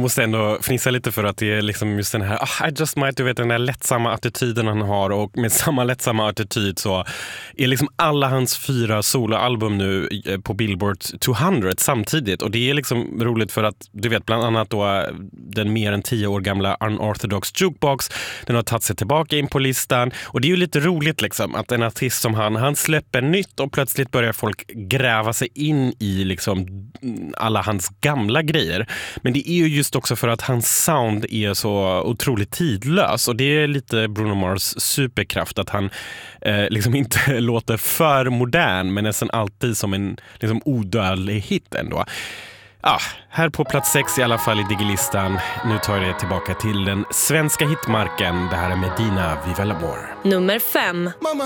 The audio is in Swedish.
måste ändå fnissa lite för att det är liksom just den här I just might, du vet, den där lättsamma attityden han har, och med samma lättsamma attityd så är liksom alla hans 4 soloalbum nu på Billboard 200 samtidigt, och det är liksom roligt för att du vet bland annat då den mer än 10 år gamla Unorthodox Jukebox, den har tagit sig tillbaka in på listan, och det är ju lite roligt liksom att en artist som han släpper nytt och plötsligt börjar folk gräva sig in i liksom alla hans gamla grejer. Men det är ju just också för att hans sound är så otroligt tidlös, och det är lite Bruno Mars superkraft att han liksom inte låter för modern men nästan alltid som en liksom odödlig hit ändå. Ja, här på plats 6 i alla fall i Digilistan. Nu tar jag det tillbaka till den svenska hitmarken. Det här är Medina, Viva l'Amour. Nummer 5.